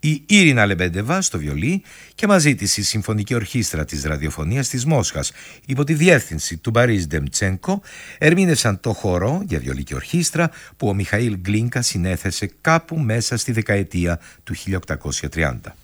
η Ίρινα Λεμπέντεβα στο βιολί και μαζί της η Συμφωνική Ορχήστρα της Ραδιοφωνίας της Μόσχας υπό τη διεύθυνση του Μπαρίς Ντεμτσένκο ερμήνευσαν το χορό για βιολί και ορχήστρα που ο Μιχαήλ Γκλίνκα συνέθεσε κάπου μέσα στη δεκαετία του 1830.